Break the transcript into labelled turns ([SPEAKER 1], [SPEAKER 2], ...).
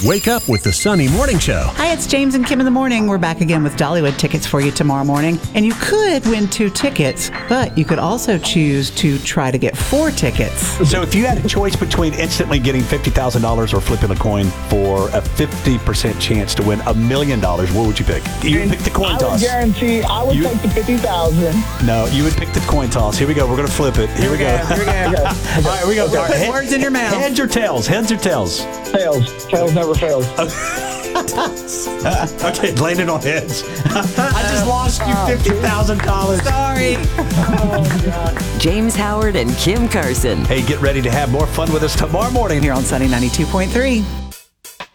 [SPEAKER 1] Wake up with the Sunny Morning Show.
[SPEAKER 2] Hi, it's James and Kim in the morning. We're back again with Dollywood tickets for you tomorrow morning. And you could win 2 tickets, but you could also choose to try to get 4 tickets.
[SPEAKER 3] So if you had a choice between instantly getting $50,000 or flipping a coin for a 50% chance to win $1 million, what would you pick? You would pick the coin toss.
[SPEAKER 4] I would guarantee I would take the 50,000.
[SPEAKER 3] No, you would pick the coin toss. Here we go. We're going to flip it. Here we go.
[SPEAKER 2] Here we go.
[SPEAKER 3] All right, here we go.
[SPEAKER 2] Put words in your mouth.
[SPEAKER 3] Heads or tails? Heads or tails?
[SPEAKER 4] Tails. Tails never fails.
[SPEAKER 3] Okay, landed on heads. I just lost you $50,000.
[SPEAKER 2] Sorry.
[SPEAKER 4] Oh, God.
[SPEAKER 5] James Howard and Kim Carson.
[SPEAKER 3] Hey, get ready to have more fun with us tomorrow morning
[SPEAKER 2] Here on Sunny 92.3.